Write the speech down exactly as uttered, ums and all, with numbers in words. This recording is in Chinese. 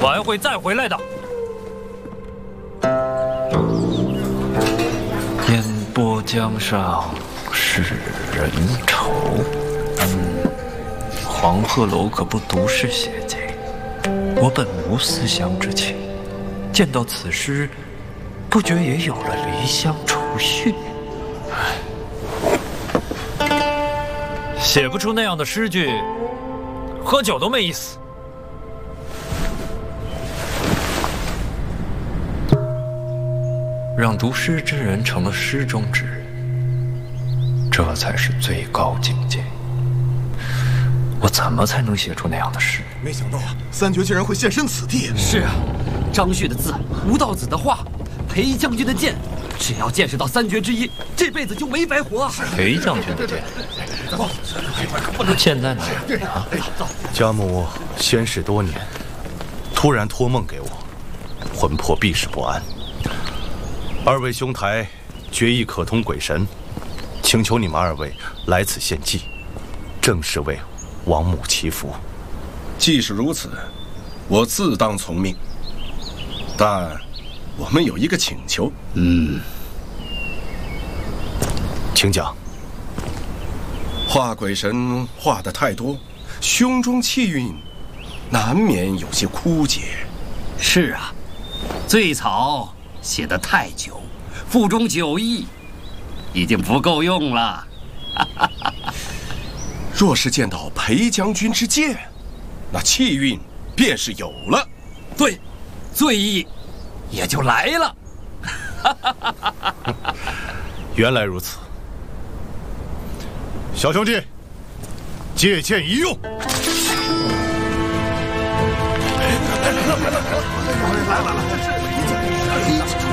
我还会再回来的。烟波江上使人愁。嗯，黄鹤楼可不独是写景。我本无思乡之情，见到此诗，不觉也有了离乡愁绪。写不出那样的诗句，喝酒都没意思。让读诗之人成了诗中之人，这才是最高境界。我怎么才能写出那样的诗？ 没想到啊，三绝竟然会现身此地。 是啊，张旭的字，吴道子的画，裴将军的剑，只要见识到三绝之一，这辈子就没白活啊！ 裴将军的剑，剑在哪儿啊？ 家母仙逝多年，突然托梦给我，魂魄必是不安。二位兄台决意可通鬼神，请求你们二位来此献祭，正是为王母祈福。 既是如此，我自当从命。但我们有一个请求。 嗯，请讲。 画鬼神画的太多，胸中气韵难免有些枯竭。 是啊，醉草写得太久，腹中酒意已经不够用了。 若是见到裴将军之剑，那气韵便是有了。 对，醉意也就来了。 原来如此，小兄弟，借剑一用。 来来来，来来来，